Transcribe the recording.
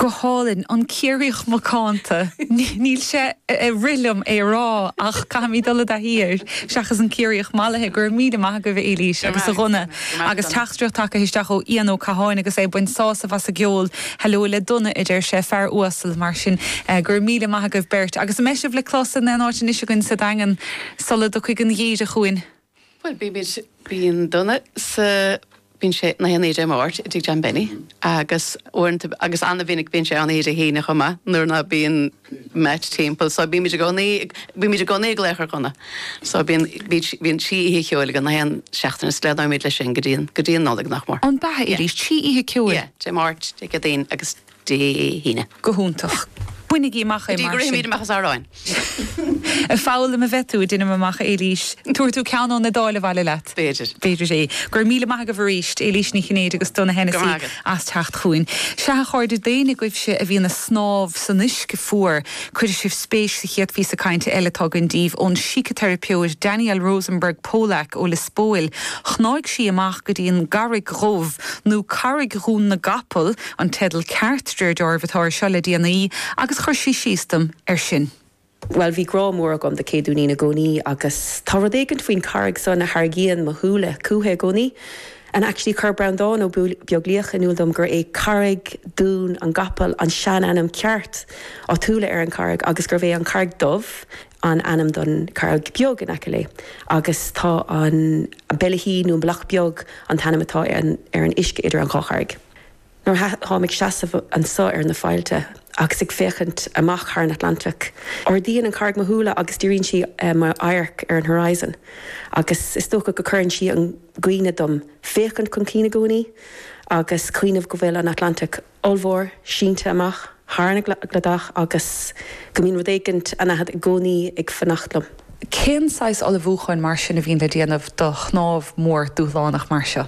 Go hálinn an cíirich macánta. Níl sé rilum é rá ach camí dul a hir. Seachas an cíirich malathe gur míad amach go bh Élís agus a runna. Agus teachtrúach take histeach ó íanó caháin agus é buin sása was a geol hello le donna idir sé fear uasal mar sin gur míad amach go bert. Agus a meisih le closan na áitin is gunn sa dagan solid do chuig an dhéad a chuin. Well, bíon donna sa bín sé na héanaide mát i Jan Benny agus anna bhínig bín sé an éidir héine chuma nuair na bíon match timppel, so bí meidir gonaí léchar gona. So bíon si í cheola gan na hen seachtain sléad mid lei sin go dtíon nálaigh nach mór. An bathe irí si í ceola? Dé mát ag go dtíon agus dé híine. Go húntaach. Buinnig í macha mar sin. Dí machchas áráin. A fála me bheitú duine me macha Élís. Túirtú ceanán na dáile bhile leat. Beidir. Beidir sé. Gur míle macha go bhríist Élís ní chinnéad agus donna Hennessy as techt chuin. Se chuirde déine goibh se a bhí na snáb san isce fuair chuidir sibh spéis sa chiad ví sa cainte eiletá an díomh ón psicotherapeuid Daniel Rosenberg Polak ó le spóil chnáig si amach go dtíon garig roh nó carig rún na gapel an tedal ceartdreir dearbhatáir seo le DNA agus chuir sí sístam sin. Well, bhí grá mór agam de céadúní na gcónaí agus tá rud éigent faoin carreg san na Hargíon mothúla cúthe gcónaí. And actually Cur Brown ó beaglíoch in úldom gur é carreg dún an gapal an sean anam ceart á túla ar an carreg agus gur bhéh an carreg dubh an anam don carreg beag in acelé. Agus tá an bellihí nó blach beag an tanamatá ar an isce idir an chácharreg. Nor hámig seasamh an sa ar na fáilte agus ag féchant amach ar an Atlantic. Ordíon an carreg mothúla agus dúiríonn si mar airc ar an horizon. Agus is tócha go churann si an gcuoine dom féchant chun cína gcónaí agus cuioineh go bhfuil an Atlantic olmhór sínte amach, hána gladach agus go mín rud éigent a had gcónaí ag fannachtlam. Cén sais ola bhúchain mar sin a bhíon le déanamh do chnámh mór dúlánach mar seo?